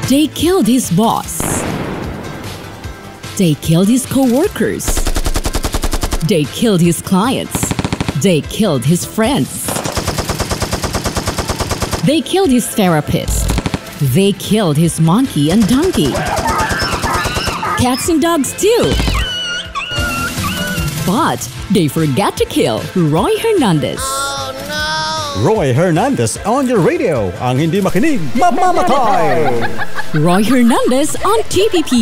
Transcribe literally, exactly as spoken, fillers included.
They killed his boss. They killed his co-workers. They killed his clients. They killed his friends. They killed his therapist. They killed his monkey and donkey. Cats and dogs too. But they forgot to kill Roy Hernandez. Roy Hernandez on your radio. Ang hindi makinig, mamamatay! Roy Hernandez on T V P.